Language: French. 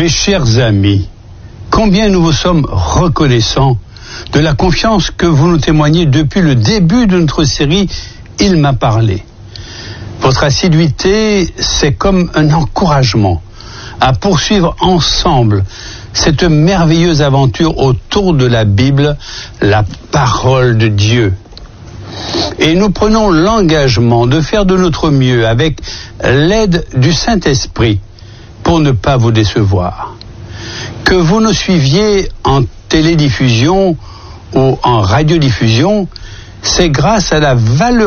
Mes chers amis, combien nous vous sommes reconnaissants de la confiance que vous nous témoignez depuis le début de notre série « Il m'a parlé ». Votre assiduité, c'est comme un encouragement à poursuivre ensemble cette merveilleuse aventure autour de la Bible, la parole de Dieu. Et nous prenons l'engagement de faire de notre mieux avec l'aide du Saint-Esprit pour ne pas vous décevoir. Que vous nous suiviez en télédiffusion ou en radiodiffusion, c'est grâce à la valeur